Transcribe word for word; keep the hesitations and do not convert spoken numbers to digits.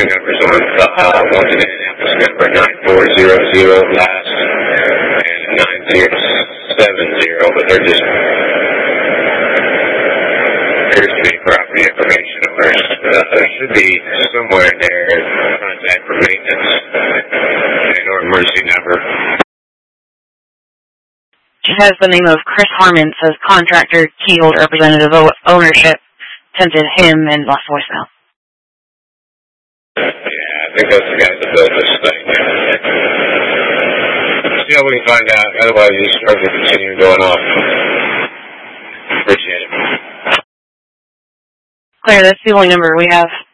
two numbers on file. One's an Indianapolis number, nine four zero zero last, and nine zero seven zero, but they're just appears to be property information owners. Uh, there should be somewhere in there contact for maintenance and or emergency number. It has the name of Chris Harmon, says contractor, keyhold representative o- ownership, attempted him and left voicemail. Yeah, I think that's the guys that built this thing. See how we can find out, otherwise these trucks will continue going off. Appreciate it. Claire, that's the only number we have.